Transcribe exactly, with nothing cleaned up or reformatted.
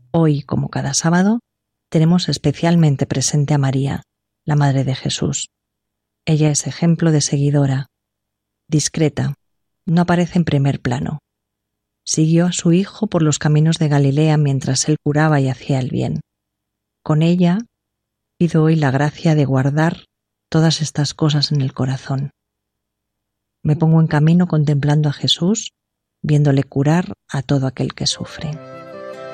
Hoy, como cada sábado, tenemos especialmente presente a María, la Madre de Jesús. Ella es ejemplo de seguidora, discreta, no aparece en primer plano. Siguió a su hijo por los caminos de Galilea mientras él curaba y hacía el bien. Con ella pido hoy la gracia de guardar todas estas cosas en el corazón. Me pongo en camino contemplando a Jesús, viéndole curar a todo aquel que sufre.